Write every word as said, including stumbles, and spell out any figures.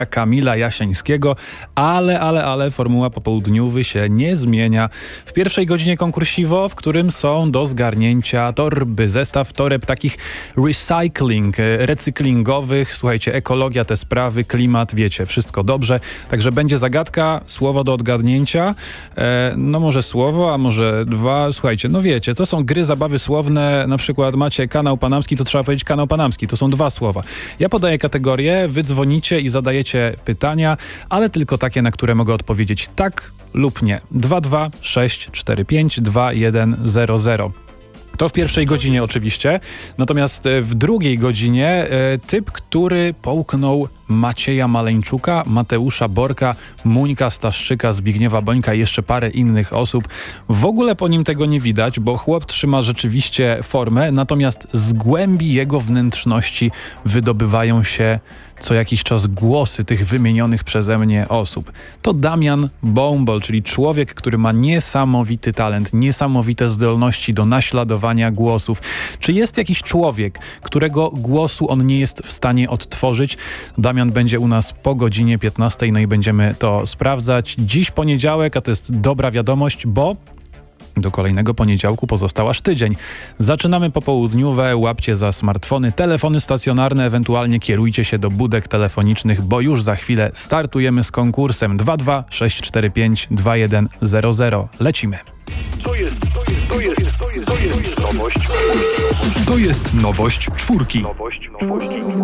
Kamila Jasińskiego, ale, ale, ale formuła popołudniowy się nie zmienia. W pierwszej godzinie konkursiwo, w którym są do zgarnięcia torby, zestaw toreb takich recycling, recyklingowych. Słuchajcie, ekologia, te sprawy, klimat, wiecie, wszystko dobrze. Także będzie zagadka, słowo do odgadnięcia. E, no może słowo, a może dwa. Słuchajcie, no wiecie, to są gry, zabawy słowne. Na przykład macie kanał panamski, to trzeba powiedzieć kanał panamski. To są dwa słowa. Ja podaję kategorię, wy dzwonicie i zadajecie pytania, ale tylko takie, na które mogę odpowiedzieć tak lub nie. dwa dwa sześć cztery pięć dwa jeden zero zero. To w pierwszej godzinie oczywiście, natomiast w drugiej godzinie e, typ, który połknął Macieja Maleńczuka, Mateusza Borka, Muńka Staszczyka, Zbigniewa Bońka i jeszcze parę innych osób. W ogóle po nim tego nie widać, bo chłop trzyma rzeczywiście formę, natomiast z głębi jego wnętrzności wydobywają się co jakiś czas głosy tych wymienionych przeze mnie osób. To Damian Bąbol, czyli człowiek, który ma niesamowity talent, niesamowite zdolności do naśladowania głosów. Czy jest jakiś człowiek, którego głosu on nie jest w stanie odtworzyć? Damian będzie u nas po godzinie piętnastej, no i będziemy to sprawdzać. Dziś poniedziałek, a to jest dobra wiadomość, bo do kolejnego poniedziałku pozostał aż tydzień. Zaczynamy popołudniowe, łapcie za smartfony, telefony stacjonarne, ewentualnie kierujcie się do budek telefonicznych, bo już za chwilę startujemy z konkursem dwa dwa sześć cztery pięć dwa jeden zero zero. Lecimy. To jest, to jest, to jest, to jest, to jest nowość. To jest nowość czwórki. Nowość, nowość.